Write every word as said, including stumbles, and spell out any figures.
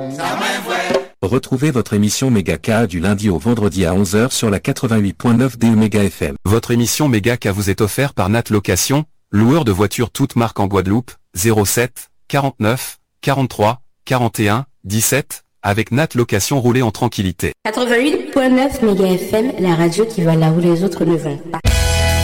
Retrouvez votre émission Megaka du lundi au vendredi à onze heures sur la quatre-vingt-huit point neuf de Méga F M. Votre émission Megaka vous est offerte par Nat Location, loueur de voitures toutes marques en Guadeloupe, zéro sept, quarante-neuf, quarante-trois, quarante et un, dix-sept, avec Nat Location, roulez en tranquillité. quatre-vingt-huit point neuf Méga F M, la radio qui va là où les autres ne vont pas.